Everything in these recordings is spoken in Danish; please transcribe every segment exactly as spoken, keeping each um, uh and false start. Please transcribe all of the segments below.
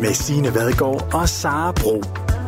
med Signe Vadgaard og Sara Bro.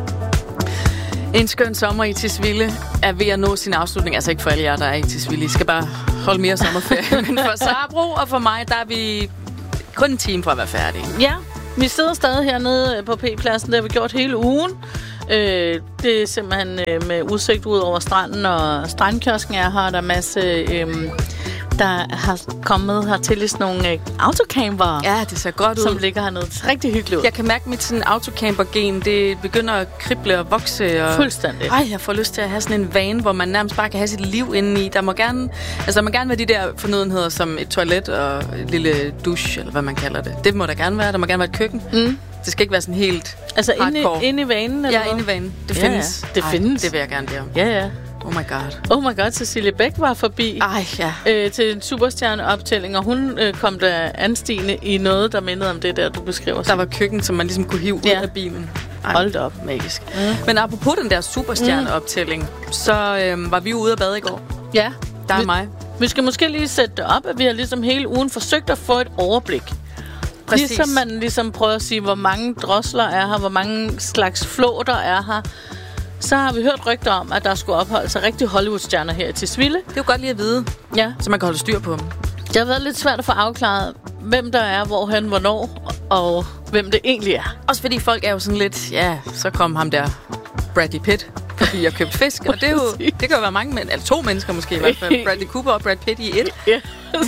En skøn sommer i Tisvilde er ved at nå sin afslutning. Altså ikke for alle jer, der er i Tisvilde. I skal bare holde mere sommerferie. Men for Sara Bro og for mig, der er vi kun en time fra at være færdige. Ja, vi sidder stadig hernede på P-pladsen. Det har vi gjort hele ugen. Øh, det er simpelthen øh, med udsigt ud over stranden, og strandkiosken er her. Der er masse... Øh, der har kommet hertil i sådan nogle øh, autocamper. Ja, det ser godt ud. Som ligger hernede. Det er rigtig hyggeligt ud. Jeg kan mærke, at mit sådan autocamper-gen, det begynder at krible og vokse. Og... Fuldstændig. Ej, jeg får lyst til at have sådan en van, hvor man nærmest bare kan have sit liv inde i. Der må gerne, altså der må gerne være de der fornødenheder som et toilet og et lille douche, eller hvad man kalder det. Det må der gerne være. Der må gerne være et køkken. Mm. Det skal ikke være sådan helt altså hardcore. Altså inde i vanen? Eller ja, inde i vanen. Det ja, findes. Ja. Det Ej, findes. Det vil jeg gerne bede om. Ja, ja. Oh my god. Oh my god, Cecilie Bæk var forbi Ej, ja. øh, til en superstjerneoptælling, og hun øh, kom der anstigende i noget, der mindede om det der, du beskriver. Der var køkken, som man ligesom kunne hive ja. ud af bilen. Ej, hold da op. Magisk. Mm. Men apropos den der superstjerneoptælling, mm. så øh, var vi jo ude at bade i går. Ja. Der er vi, mig. Vi skal måske lige sætte det op, at vi har ligesom hele ugen forsøgt at få et overblik. Præcis. Ligesom man ligesom prøver at sige, hvor mange drosler er her, hvor mange slags flåter er her. Så har vi hørt rygter om, at der skulle opholde sig rigtig Hollywood-stjerner her i Tisvilde. Det er jo godt lige at vide, ja. Så man kan holde styr på dem. Det har været lidt svært at få afklaret, hvem der er, hvorhen, hvornår, og hvem det egentlig er. Også fordi folk er jo sådan lidt, ja, så kom ham der Bradley Pitt forbi og købte fisk. Og det, er jo, det kan jo være mange mænd, eller to mennesker måske i hvert fald. Bradley Cooper og Brad Pitt i et. Ja,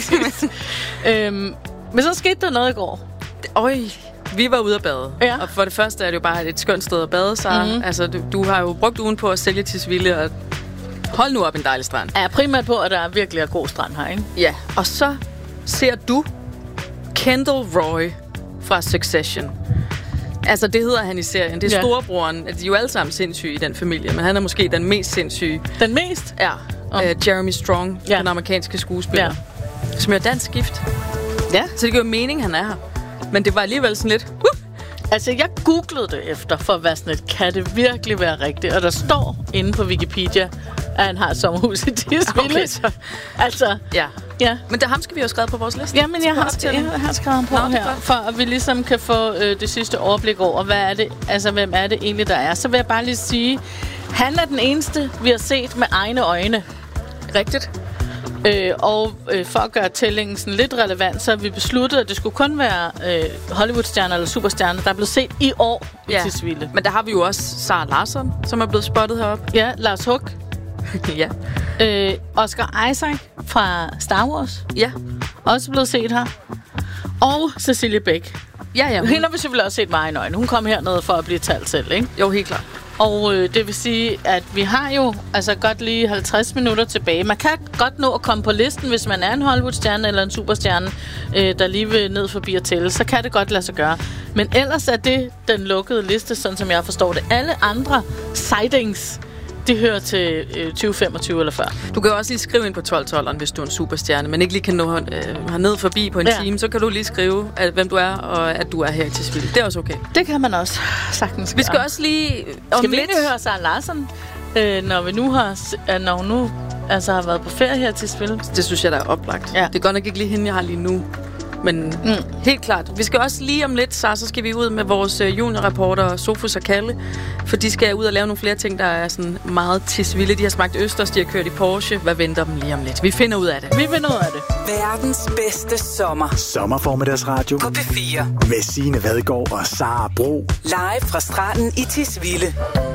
øhm, men så skete der noget i går. Øj, vi var ude at bade. Ja. Og for det første er det jo bare et skønt sted at bade, Sara. Mm-hmm. Altså, du, du har jo brugt ugen på at sælge Tisvilde, og hold nu op en dejlig strand. Ja, primært på, at der er virkelig er god strand her, ikke? Ja, og så ser du Kendall Roy fra Succession. Altså, det hedder han i serien. Det er ja. storebroren. De er jo alle sammen sindssyge i den familie, men han er måske den mest sindssyge. Den mest? Ja. Oh. Uh, Jeremy Strong, ja. Den amerikanske skuespiller. Ja. Som er dansk gift. Ja. Så det giver mening, han er her. Men det var alligevel sådan lidt... Uh. Altså, jeg googlede det efter, for at være sådan et, kan det virkelig være rigtigt? Og der står inde på Wikipedia, at han har et sommerhus i Tisvilde. Okay, så. Altså, ja. ja. Men det ham skal vi jo skrive på vores liste. Jamen, jeg har, jeg har skrevet ham på Nå, her, for at vi ligesom kan få øh, det sidste overblik over, hvad er det, altså, hvem er det egentlig, der er. Så vil jeg bare lige sige, han er den eneste, vi har set med egne øjne. Rigtigt. Øh, og øh, for at gøre tællingen sådan lidt relevant, så har vi besluttet, at det skulle kun være øh, Hollywood-stjerner eller superstjerner, der er blevet set i år i ja. Tisvilde. Men der har vi jo også Sarah Larsson, som er blevet spottet heroppe. Ja, Lars Hug. ja. Øh, Oscar Isaac fra Star Wars. Ja. Også blevet set her. Og Cecilie Bæk. Ja, ja. Hun... Hende har vi selvfølgelig også set med egen øjne. Hun kom hernede for at blive talt selv, ikke? Jo, helt klart. Og øh, det vil sige, at vi har jo altså godt lige halvtreds minutter tilbage. Man kan godt nå at komme på listen, hvis man er en Hollywood-stjerne eller en superstjerne, øh, der lige vil ned forbi at tælle. Så kan det godt lade sig gøre. Men ellers er det den lukkede liste, sådan som jeg forstår det. Alle andre sightings, de hører til øh, tyve femogtyve eller før. Du kan jo også lige skrive ind på tolv tolveren, hvis du er en superstjerne, men ikke lige kan nå øh, ned forbi på en ja. time. Så kan du lige skrive, at, hvem du er, og at du er her i Tisvilde. Det er også okay. Det kan man også sagtens gøre. Vi skal også lige... Om skal vi lidt høre Sarah Larsson, øh, når vi nu har, øh, når hun nu altså, har været på ferie her til Tisvilde? Det synes jeg, der er oplagt. Ja. Det er godt nok ikke lige hende, jeg har lige nu. Men mm. helt klart. Vi skal også lige om lidt, så, så skal vi ud med vores juniorreporter Sofus og Kalle. For de skal ud og lave nogle flere ting, der er sådan meget Tisvilde. De har smagt østers, de har kørt i Porsche. Hvad venter dem lige om lidt? Vi finder ud af det. Vi finder ud af det. Verdens bedste sommer. Sommerformiddagsradio på P fire. Med Signe Vadgaard og Sara Bro. Live fra stranden i Tisvilde.